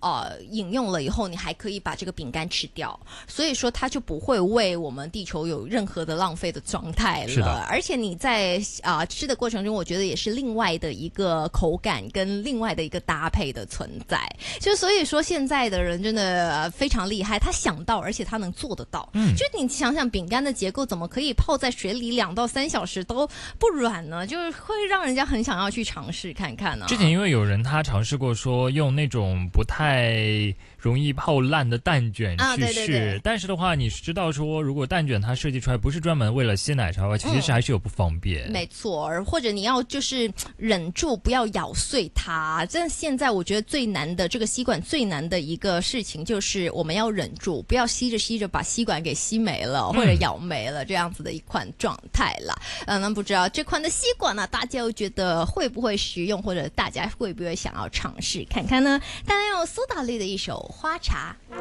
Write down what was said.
饮用了以后，你还可以把这个饼干吃掉，所以说它就不会为我们地球有任何的浪费的状态了。 是的， 而且你在吃的过程中，我觉得也是另外的一个口感跟另外的一个搭配的存在。就所以说现在的人真的非常厉害，他想到而且他能做得到。就你想想饼干的结构怎么可以泡在水里2到3小时都不软呢？就是会让人家很想要去尝试看看呢。 之前因为有人他尝试过说用那种不太容易泡烂的蛋卷去试， 对， 但是的话你知道说如果蛋卷它设计出来不是专门为了吸奶茶的话，其实是还是有不方便。 没错，或者你要就是忍住不要咬碎它。这现在我觉得最难的这个吸管最难的一个事情就是我们要忍住不要吸着吸着把吸管给吸没了或者咬没了这样子的一款状态啦。那不知道这款的吸管呢，大家又觉得会不会实用，或者大家会不会想要尝试看看呢？当然有苏打绿的一首花茶。